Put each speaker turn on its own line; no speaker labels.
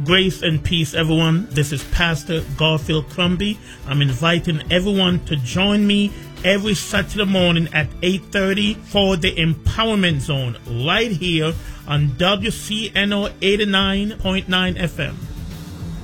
Grace and peace, everyone. This is Pastor Garfield Crumby. I'm inviting everyone to join me every Saturday morning at 8:30 for the Empowerment Zone right here on WCNO 89.9 FM.